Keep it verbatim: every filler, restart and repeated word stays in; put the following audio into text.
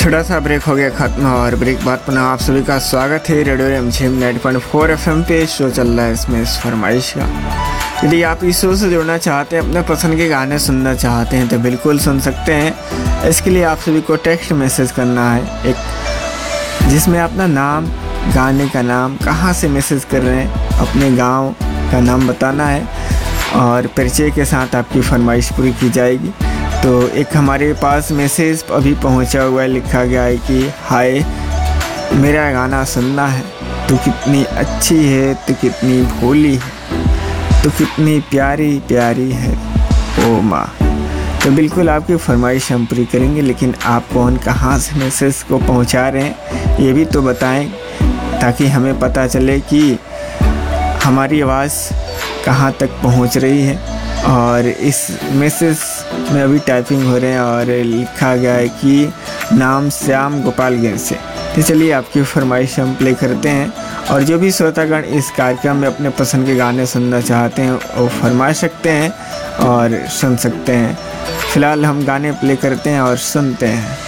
छोटा सा ब्रेक हो गया ख़त्म और ब्रेक बाद पुनः आप सभी का स्वागत है रेडियो रिमझिम ninety point four F M पे। शो चल रहा है इसमें इस फरमाइश का। यदि आप इस शो से जुड़ना चाहते हैं, अपने पसंद के गाने सुनना चाहते हैं तो बिल्कुल सुन सकते हैं। इसके लिए आप सभी को टेक्स्ट मैसेज करना है एक, जिसमें अपना नाम, गाने का नाम, कहाँ से मैसेज कर रहे हैं, अपने गाँव का नाम बताना है और परिचय के साथ आपकी फरमाइश पूरी की जाएगी। तो एक हमारे पास मैसेज अभी पहुंचा हुआ है, लिखा गया है कि हाय, मेरा गाना सुनना है, तू कितनी अच्छी है, तू कितनी भोली है, तू कितनी प्यारी प्यारी है ओ माँ। तो बिल्कुल आपकी फरमाइश हम पूरी करेंगे, लेकिन आप कौन, कहाँ से मैसेज को पहुंचा रहे हैं ये भी तो बताएं, ताकि हमें पता चले कि हमारी आवाज़ कहाँ तक पहुंच रही है। और इस मैसेज में अभी टाइपिंग हो रहे हैं और लिखा गया है कि नाम श्याम गोपालगंज से। तो चलिए आपकी फरमाइश हम प्ले करते हैं और जो भी श्रोतागण इस कार्यक्रम में अपने पसंद के गाने सुनना चाहते हैं वो फरमा सकते हैं और सुन सकते हैं। फ़िलहाल हम गाने प्ले करते हैं और सुनते हैं।